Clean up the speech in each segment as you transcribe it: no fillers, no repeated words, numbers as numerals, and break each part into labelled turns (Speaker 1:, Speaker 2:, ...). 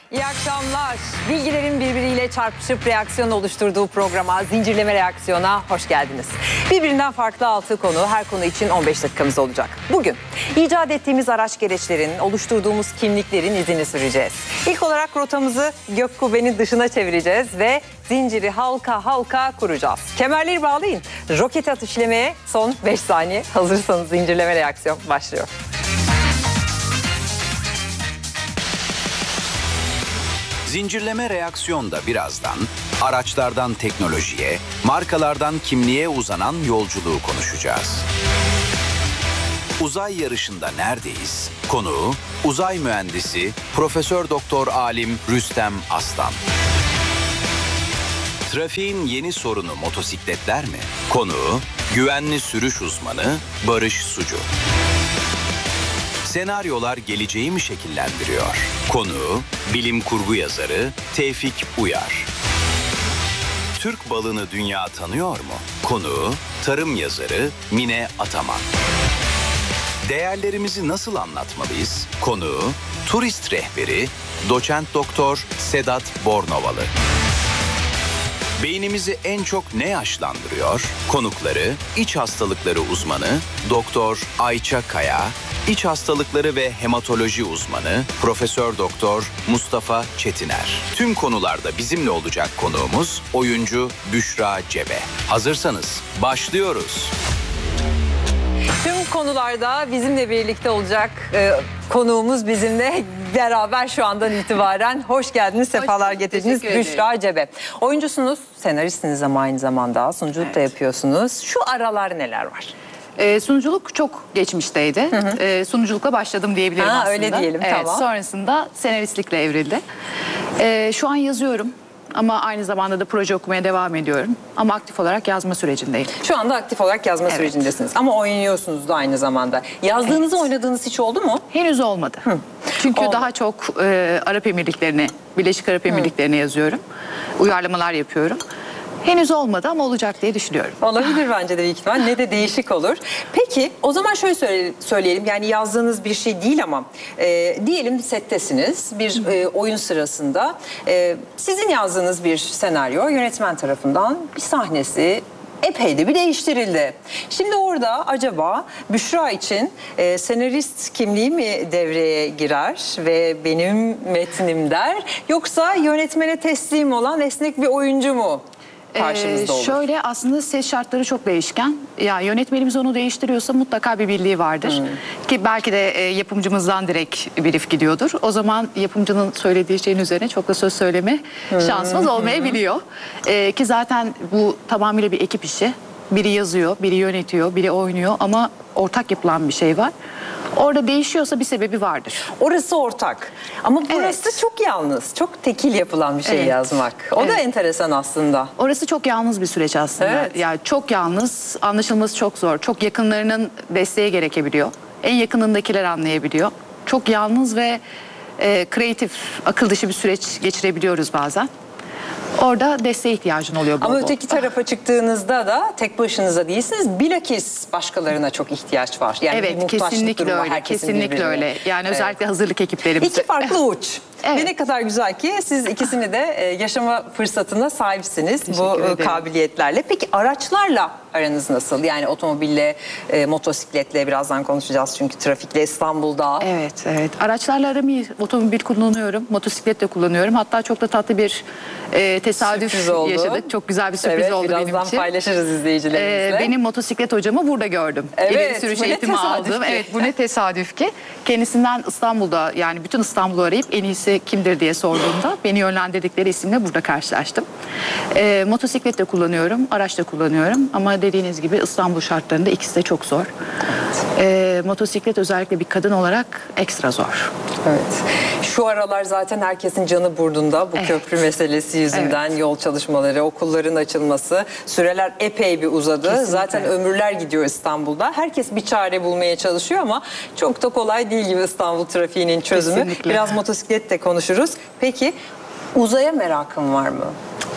Speaker 1: İyi akşamlar. Bilgilerin birbiriyle çarpışıp reaksiyon oluşturduğu programa, Zincirleme Reaksiyon'a hoş geldiniz. Birbirinden farklı 6 konu, her konu için 15 dakikamız olacak. Bugün icat ettiğimiz araç gereçlerin, oluşturduğumuz kimliklerin izini süreceğiz. İlk olarak rotamızı gök kubbenin dışına çevireceğiz ve zinciri halka halka kuracağız. Kemerleri bağlayın. Roketi ateşlemeye son 5 saniye. Hazırsanız Zincirleme Reaksiyon başlıyor.
Speaker 2: Zincirleme reaksiyonda birazdan araçlardan teknolojiye, markalardan kimliğe uzanan yolculuğu konuşacağız. Uzay yarışında neredeyiz? Konuğu uzay mühendisi Profesör Doktor Alim Rüstem Aslan. Trafiğin yeni sorunu motosikletler mi? Konuğu güvenli sürüş uzmanı Barış Sucu. Senaryolar geleceği mi şekillendiriyor? Konuğu bilim kurgu yazarı Tevfik Uyar. Türk balını dünya tanıyor mu? Konuğu tarım yazarı Mine Ataman. Değerlerimizi nasıl anlatmalıyız? Konuğu turist rehberi Doçent Doktor Sedat Bornovalı. Beynimizi en çok ne yaşlandırıyor? Konukları iç hastalıkları uzmanı Doktor Ayça Kaya, İç hastalıkları ve hematoloji uzmanı Profesör Doktor Mustafa Çetiner. Tüm konularda bizimle olacak konuğumuz oyuncu Büşra Cebe. Hazırsanız başlıyoruz.
Speaker 1: Tüm konularda bizimle birlikte olacak konuğumuz bizimle beraber şu andan itibaren. Hoş geldiniz, sefalar getirdiniz Büşra Cebe. Oyuncusunuz, senaristsiniz ama aynı zamanda sunuculuk da yapıyorsunuz. Şu aralar neler var?
Speaker 3: Sunuculuk çok geçmişteydi. Sunuculukla başladım diyebilirim aslında.
Speaker 1: Öyle diyelim,
Speaker 3: evet,
Speaker 1: tamam.
Speaker 3: Sonrasında senaristlikle evrildi. Şu an yazıyorum ama aynı zamanda da proje okumaya devam ediyorum. Ama aktif olarak yazma sürecindeyim.
Speaker 1: Şu anda aktif olarak yazma sürecindesiniz ama oynuyorsunuz da aynı zamanda. Yazdığınızı oynadığınız hiç oldu mu?
Speaker 3: Henüz olmadı. Çünkü
Speaker 1: Olmadı.
Speaker 3: daha çok Arap Emirlikleri'ne, Birleşik Arap Emirlikleri'ne yazıyorum. Uyarlamalar yapıyorum. Henüz olmadı ama olacak diye düşünüyorum.
Speaker 1: Olabilir bence de büyük ihtimal. Ne de değişik olur. Peki o zaman şöyle söyleyelim. Yani yazdığınız bir şey değil ama diyelim settesiniz bir oyun sırasında. Sizin yazdığınız bir senaryo yönetmen tarafından bir sahnesi epey de bir değiştirildi. Şimdi orada acaba Büşra için senarist kimliği mi devreye girer ve benim metnim der, yoksa yönetmene teslim olan esnek bir oyuncu mu karşımızda olur?
Speaker 3: Şöyle, aslında ses şartları çok değişken. Ya yönetmenimiz onu değiştiriyorsa mutlaka bir bildiği vardır. Ki belki de yapımcımızdan direkt brief gidiyordur. O zaman yapımcının söylediği şeyin üzerine çok da söz söyleme şansımız olmayabiliyor. Ki zaten bu tamamıyla bir ekip işi. Biri yazıyor, biri yönetiyor, biri oynuyor ama ortak yapılan bir şey var. Orada değişiyorsa bir sebebi vardır.
Speaker 1: Orası ortak. Ama burası çok yalnız, çok tekil yapılan bir şey yazmak. O da enteresan aslında.
Speaker 3: Orası çok yalnız bir süreç aslında.
Speaker 1: Evet.
Speaker 3: Yani çok yalnız, anlaşılması çok zor. Çok yakınlarının desteği gerekebiliyor. En yakınındakiler anlayabiliyor. Çok yalnız ve kreatif, akıl dışı bir süreç geçirebiliyoruz bazen. Orada desteğe ihtiyacın oluyor bol
Speaker 1: Ama
Speaker 3: bol.
Speaker 1: öteki tarafa çıktığınızda da tek başınıza değilsiniz. Bilakis başkalarına çok ihtiyaç var. Yani bir
Speaker 3: Evet,
Speaker 1: muhtaçlık
Speaker 3: kesinlikle
Speaker 1: durumu var
Speaker 3: öyle.
Speaker 1: herkesin
Speaker 3: Kesinlikle
Speaker 1: birbirine.
Speaker 3: öyle. Yani özellikle hazırlık ekiplerimiz.
Speaker 1: İki farklı uç.
Speaker 3: Evet.
Speaker 1: Ve ne kadar güzel ki siz ikisini de yaşama fırsatına sahipsiniz bu
Speaker 3: Teşekkür ederim.
Speaker 1: kabiliyetlerle. Peki araçlarla aranız nasıl? Yani otomobille, motosikletle birazdan konuşacağız çünkü trafikle İstanbul'da.
Speaker 3: Evet, evet. Araçlarla aram iyi. Otomobil kullanıyorum, motosiklet de kullanıyorum. Hatta çok da tatlı bir tesadüf
Speaker 1: Sürpriz oldu.
Speaker 3: yaşadık. Çok güzel bir sürpriz oldu benim için.
Speaker 1: Birazdan paylaşırız izleyicilerimizle.
Speaker 3: Benim motosiklet hocamı burada gördüm.
Speaker 1: Evet,
Speaker 3: İleri sürüş
Speaker 1: bu ne
Speaker 3: eğitimi
Speaker 1: tesadüf
Speaker 3: aldım.
Speaker 1: ki.
Speaker 3: Evet, bu ne tesadüf ki. Kendisinden İstanbul'da, yani bütün İstanbul'u arayıp en iyisi kimdir diye sorduğumda beni yönlendirdikleri isimle burada karşılaştım. Motosiklet de kullanıyorum, araç da kullanıyorum. Ama dediğiniz gibi İstanbul şartlarında ikisi de çok zor. Motosiklet özellikle bir kadın olarak ekstra zor.
Speaker 1: Evet. Şu aralar zaten herkesin canı burnunda bu köprü meselesi yüzünden yol çalışmaları, okulların açılması, süreler epey bir uzadı.
Speaker 3: Kesinlikle.
Speaker 1: Zaten ömürler gidiyor İstanbul'da. Herkes bir çare bulmaya çalışıyor ama çok da kolay değil gibi İstanbul trafiğinin çözümü.
Speaker 3: Kesinlikle.
Speaker 1: Biraz motosiklet de konuşuruz. Peki uzaya merakın var mı?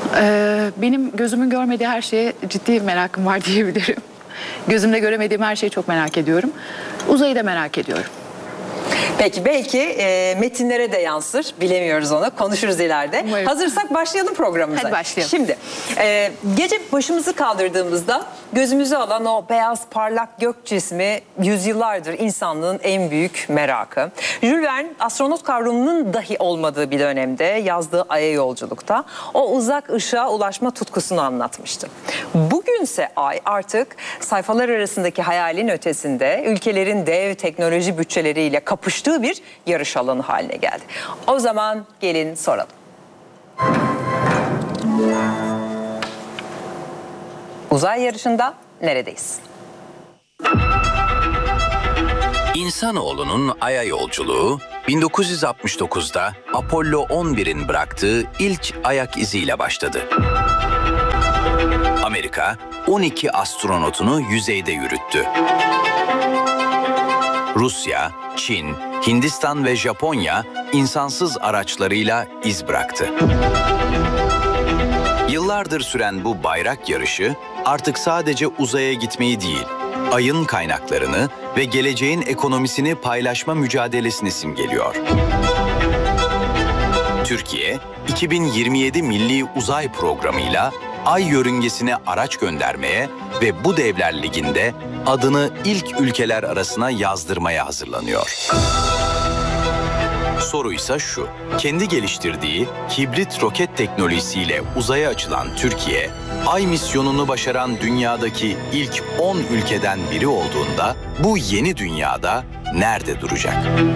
Speaker 3: Benim gözümün görmediği her şeye ciddi merakım var diyebilirim. Gözümle göremediğim her şeyi çok merak ediyorum. Uzayı da merak ediyorum.
Speaker 1: Peki belki metinlere de yansır. Bilemiyoruz onu. Konuşuruz ileride.
Speaker 3: Umarım.
Speaker 1: Hazırsak başlayalım programımıza.
Speaker 3: Hadi başlayalım.
Speaker 1: Şimdi gece başımızı kaldırdığımızda gözümüzü alan o beyaz parlak gök cismi yüzyıllardır insanlığın en büyük merakı. Jules Verne astronot kavramının dahi olmadığı bir dönemde yazdığı Ay'a yolculukta o uzak ışığa ulaşma tutkusunu anlatmıştı. Bugünse Ay artık sayfalar arasındaki hayalin ötesinde ülkelerin dev teknoloji bütçeleriyle kapıştığı bir yarış alanı haline geldi. O zaman gelin soralım. Uzay yarışında neredeyiz?
Speaker 2: İnsanoğlunun Ay'a yolculuğu 1969'da Apollo 11'in bıraktığı ilk ayak iziyle başladı. Amerika 12 astronotunu yüzeyde yürüttü. Rusya, Çin, Hindistan ve Japonya insansız araçlarıyla iz bıraktı. Yıllardır süren bu bayrak yarışı artık sadece uzaya gitmeyi değil, Ay'ın kaynaklarını ve geleceğin ekonomisini paylaşma mücadelesini simgeliyor. Türkiye, 2027 Milli Uzay Programı'yla Ay yörüngesine araç göndermeye ve bu Devler Ligi'nde adını ilk ülkeler arasına yazdırmaya hazırlanıyor. Soru ise şu, kendi geliştirdiği hibrit roket teknolojisiyle uzaya açılan Türkiye, Ay misyonunu başaran dünyadaki ilk 10 ülkeden biri olduğunda bu yeni dünyada nerede duracak?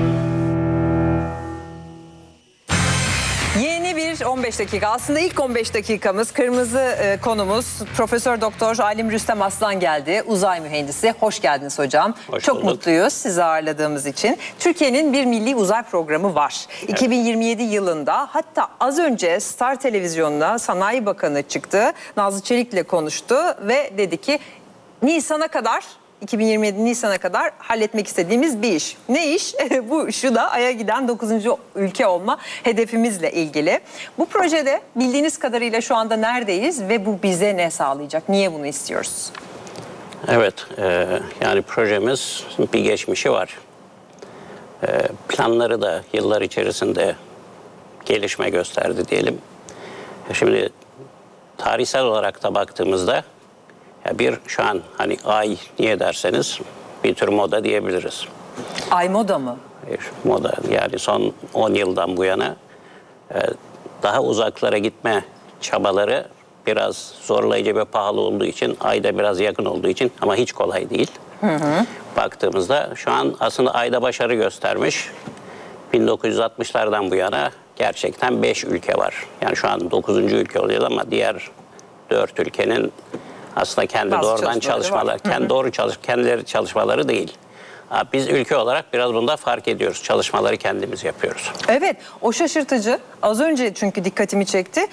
Speaker 1: Yeni bir 15 dakika. Aslında ilk 15 dakikamız kırmızı konumuz Profesör Doktor Alim Rüstem Aslan geldi. Uzay mühendisi. Hoş geldiniz hocam.
Speaker 4: Hoş
Speaker 1: Çok
Speaker 4: bulduk.
Speaker 1: mutluyuz sizi ağırladığımız için. Türkiye'nin bir milli uzay programı var. Evet. 2027 yılında hatta az önce Star Televizyonu'na Sanayi Bakanı çıktı. Nazlı Çelik'le konuştu ve dedi ki Nisan'a kadar 2027 Nisan'a kadar halletmek istediğimiz bir iş. Ne iş? Bu şu da Ay'a giden 9. ülke olma hedefimizle ilgili. Bu projede bildiğiniz kadarıyla şu anda neredeyiz ve bu bize ne sağlayacak? Niye bunu istiyoruz?
Speaker 4: Evet, yani projemiz bir geçmişi var. Planları da yıllar içerisinde gelişme gösterdi diyelim. Şimdi tarihsel olarak da baktığımızda bir şu an hani Ay niye derseniz bir tür moda diyebiliriz.
Speaker 1: Ay moda mı?
Speaker 4: Moda yani son 10 yıldan bu yana daha uzaklara gitme çabaları biraz zorlayıcı ve pahalı olduğu için, Ay'da biraz yakın olduğu için ama hiç kolay değil. Baktığımızda şu an aslında Ay'da başarı göstermiş 1960'lardan bu yana gerçekten 5 ülke var. Yani şu an 9. ülke oluyor ama diğer 4 ülkenin aslında kendi
Speaker 1: bazı
Speaker 4: doğrudan çalışmalar, kendileri çalışmaları değil. Biz ülke olarak biraz bunda fark ediyoruz. Çalışmaları kendimiz yapıyoruz.
Speaker 1: Evet, o şaşırtıcı. Az önce çünkü dikkatimi çekti.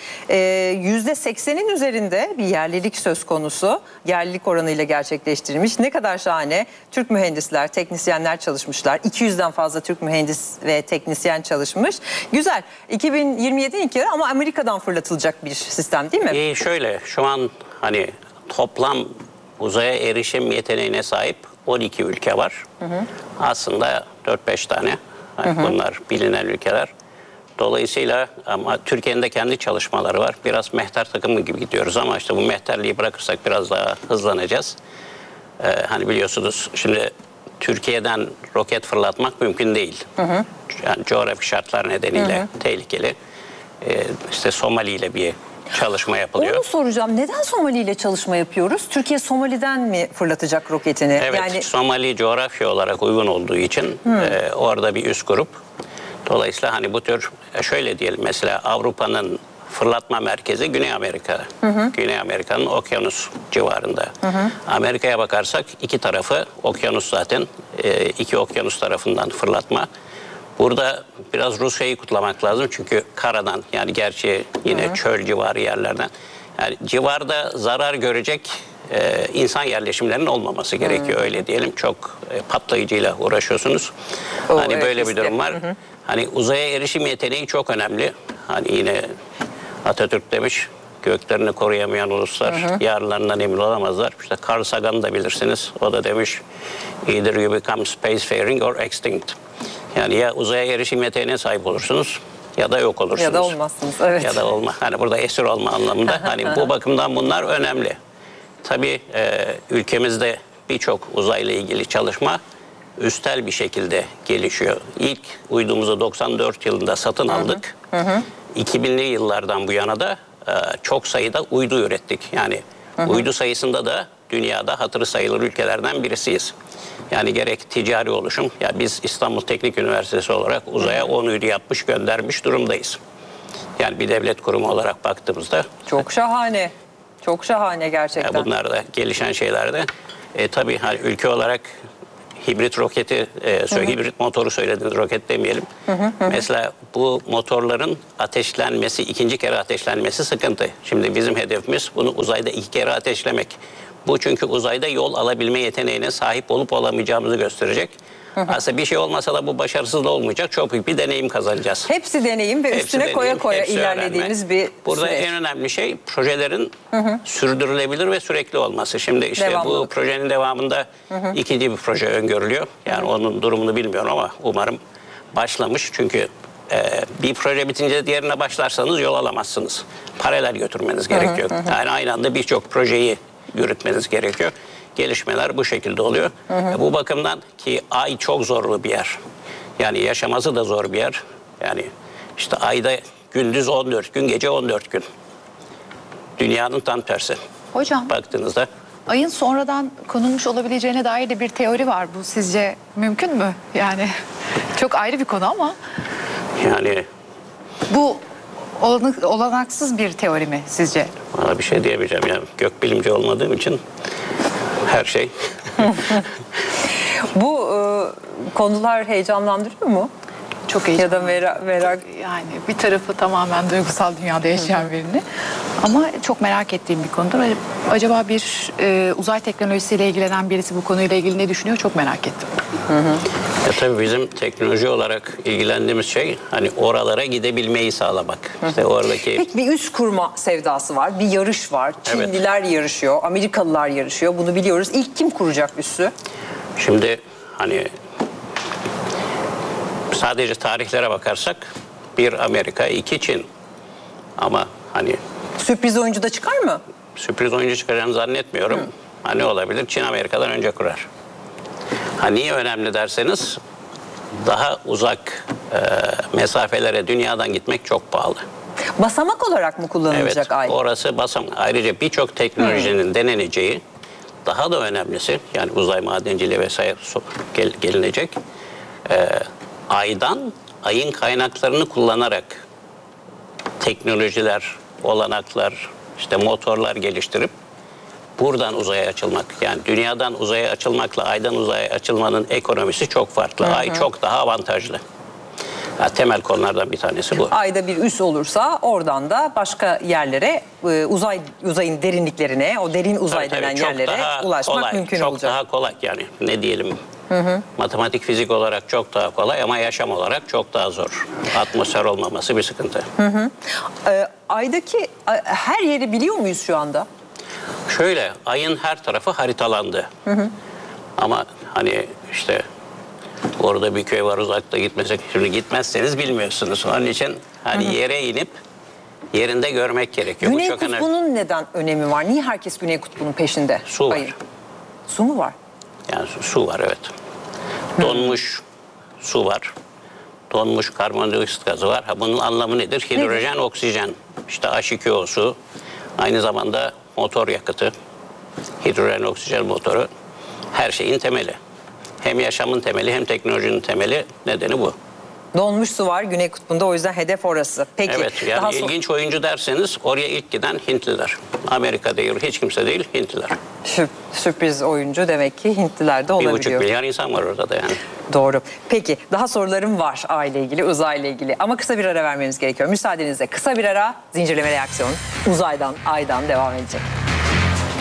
Speaker 1: %80'in üzerinde bir yerlilik söz konusu. Yerlilik oranıyla gerçekleştirilmiş. Ne kadar şahane. Türk mühendisler, teknisyenler çalışmışlar. 200'den fazla Türk mühendis ve teknisyen çalışmış. Güzel. 2027 ilk yarı ama Amerika'dan fırlatılacak bir sistem değil mi?
Speaker 4: Şöyle, şu an hani toplam uzaya erişim yeteneğine sahip 12 ülke var. Aslında 4-5 tane. Bunlar bilinen ülkeler. Dolayısıyla ama Türkiye'nin de kendi çalışmaları var. Biraz mehter takımı gibi gidiyoruz ama işte bu mehterliği bırakırsak biraz daha hızlanacağız. Hani biliyorsunuz şimdi Türkiye'den roket fırlatmak mümkün değil. Yani coğrafi şartlar nedeniyle tehlikeli. İşte Somali ile bir çalışma yapılıyor.
Speaker 1: Onu soracağım. Neden Somali ile çalışma yapıyoruz? Türkiye Somali'den mi fırlatacak roketini?
Speaker 4: Evet, yani Somali coğrafya olarak uygun olduğu için orada bir üst grup. Dolayısıyla hani bu tür şöyle diyelim mesela Avrupa'nın fırlatma merkezi Güney Amerika. Güney Amerika'nın okyanus civarında. Amerika'ya bakarsak iki tarafı okyanus zaten. İki okyanus tarafından fırlatma. Burada biraz Rusya'yı kutlamak lazım çünkü karadan yani gerçi yine çöl civarı yerlerden yani civarda zarar görecek insan yerleşimlerinin olmaması gerekiyor öyle diyelim. Çok patlayıcıyla uğraşıyorsunuz. Hani evet, böyle bir durum var. Hani uzaya erişim yeteneği çok önemli. Hani yine Atatürk demiş göklerini koruyamayan uluslar yarınlarından emin olamazlar. İşte Carl Sagan'ı da bilirsiniz. O da demiş either you become spacefaring or extinct. Yani ya uzaya erişim yeteneğine sahip olursunuz ya da yok olursunuz.
Speaker 1: Ya da olmazsınız, evet.
Speaker 4: Ya da olma. Hani burada esir olma anlamında. Hani bu bakımdan bunlar önemli. Tabii ülkemizde birçok uzayla ilgili çalışma üstel bir şekilde gelişiyor. İlk uydumuzu 94 yılında satın aldık. 2000'li yıllardan bu yana da çok sayıda uydu ürettik. Yani uydu sayısında da dünyada hatırı sayılır ülkelerden birisiyiz. Yani gerek ticari oluşum, ya biz İstanbul Teknik Üniversitesi olarak uzaya 10 uydu yapmış, göndermiş durumdayız. Yani bir devlet kurumu olarak baktığımızda.
Speaker 1: Çok şahane. Çok şahane gerçekten.
Speaker 4: Bunlar da gelişen şeylerde. Tabii hani ülke olarak hibrit roketi, hibrit motoru söylediniz, roket demeyelim. Mesela bu motorların ateşlenmesi, ikinci kere ateşlenmesi sıkıntı. Şimdi bizim hedefimiz bunu uzayda 2 kere ateşlemek. Bu çünkü uzayda yol alabilme yeteneğine sahip olup olamayacağımızı gösterecek. Aslında bir şey olmasa da bu başarısız da olmayacak. Çok büyük bir deneyim kazanacağız.
Speaker 1: Hepsi deneyim ve üstüne koya koya
Speaker 4: hepsi
Speaker 1: ilerlediğimiz
Speaker 4: öğrenme.
Speaker 1: bir
Speaker 4: Burada
Speaker 1: süreç.
Speaker 4: en önemli şey projelerin sürdürülebilir ve sürekli olması. Şimdi işte bu
Speaker 1: Devamlılık.
Speaker 4: projenin devamında ikinci bir proje öngörülüyor. Yani onun durumunu bilmiyorum ama umarım başlamış. Çünkü bir proje bitince diğerine başlarsanız yol alamazsınız. Paralel götürmeniz gerekiyor. Yani aynı anda birçok projeyi yürütmeniz gerekiyor. Gelişmeler bu şekilde oluyor. Bu bakımdan ki Ay çok zorlu bir yer. Yani yaşaması da zor bir yer. Yani işte Ay'da gündüz 14 gün, gece 14 gün. Dünyanın tam tersi.
Speaker 3: Hocam,
Speaker 4: Baktığınızda
Speaker 3: ayın sonradan konulmuş olabileceğine dair de bir teori var. Bu sizce mümkün mü? Yani çok ayrı bir konu ama
Speaker 4: yani
Speaker 3: bu olanaksız bir teori mi sizce?
Speaker 4: bana bir şey diyemeyeceğim. Yani gökbilimci olmadığım için her şey.
Speaker 1: Bu konular heyecanlandırıyor mu?
Speaker 3: Çok
Speaker 1: Ya
Speaker 3: heyecanlı.
Speaker 1: da merak.
Speaker 3: Yani bir tarafı tamamen duygusal dünyada yaşayan birini. Ama çok merak ettiğim bir konudur. Acaba bir uzay teknolojisiyle ilgilenen birisi bu konuyla ilgili ne düşünüyor? Çok merak ettim.
Speaker 4: Tabii bizim teknoloji olarak ilgilendiğimiz şey hani oralara gidebilmeyi sağlamak. İşte oradaki
Speaker 1: Peki bir üs kurma sevdası var. Bir yarış var. Çinliler yarışıyor. Amerikalılar yarışıyor. Bunu biliyoruz. İlk kim kuracak üssü?
Speaker 4: şimdi hani sadece tarihlere bakarsak bir Amerika, 2 Çin. Ama hani
Speaker 1: Sürpriz oyuncu da çıkar mı?
Speaker 4: sürpriz oyuncu çıkacağını zannetmiyorum. Ne olabilir? Çin Amerika'dan önce kurar. Niye önemli derseniz daha uzak mesafelere dünyadan gitmek çok pahalı.
Speaker 1: Basamak olarak mı kullanılacak
Speaker 4: Evet,
Speaker 1: Ay?
Speaker 4: orası basamak. Ayrıca birçok teknolojinin deneneceği, daha da önemlisi yani uzay madenciliği vesaire gelinecek. Ayın kaynaklarını kullanarak teknolojiler, olanaklar, işte motorlar geliştirip buradan uzaya açılmak. Yani dünyadan uzaya açılmakla aydan uzaya açılmanın ekonomisi çok farklı. Ay çok daha avantajlı. Temel konulardan bir tanesi bu.
Speaker 1: Ayda bir üs olursa oradan da başka yerlere, uzayın derinliklerine, o derin uzay
Speaker 4: Tabii,
Speaker 1: denen
Speaker 4: çok
Speaker 1: yerlere
Speaker 4: daha
Speaker 1: ulaşmak
Speaker 4: kolay,
Speaker 1: mümkün
Speaker 4: çok
Speaker 1: olacak.
Speaker 4: daha kolay yani ne diyelim. Matematik, fizik olarak çok daha kolay ama yaşam olarak çok daha zor. Atmosfer olmaması bir sıkıntı.
Speaker 1: Aydaki her yeri biliyor muyuz şu anda?
Speaker 4: Şöyle, ayın her tarafı haritalandı. Ama hani işte orada bir köy var uzakta gitmesek, şimdi gitmezseniz bilmiyorsunuz. Onun için hani yere inip yerinde görmek gerekiyor.
Speaker 1: Güney
Speaker 4: Bu çok önemli.
Speaker 1: Kutbu'nun neden önemi var? Niye herkes Güney Kutbu'nun peşinde?
Speaker 4: Su var.
Speaker 1: Ayın. Su mu var?
Speaker 4: Yani su var evet. Donmuş su var. Donmuş karbondioksit gazı var. Bunun anlamı nedir? Hidrojen, oksijen. İşte H2O su. Aynı zamanda motor yakıtı. Hidrojen, oksijen motoru. Her şeyin temeli. Hem yaşamın temeli hem teknolojinin temeli. Nedeni bu.
Speaker 1: Donmuş su var Güney Kutbu'nda, o yüzden hedef orası. Peki.
Speaker 4: Evet yani
Speaker 1: daha
Speaker 4: ilginç oyuncu derseniz oraya ilk giden Hintliler. Amerika değil, hiç kimse değil, Hintliler.
Speaker 1: Sürpriz oyuncu demek ki Hintliler de
Speaker 4: 1,5
Speaker 1: olabiliyor.
Speaker 4: milyar insan var orada da yani.
Speaker 1: Doğru. Peki daha sorularım var aile ilgili, uzayla ilgili. Ama kısa bir ara vermemiz gerekiyor. Müsaadenizle kısa bir ara, zincirleme reaksiyon uzaydan, aydan devam edecek.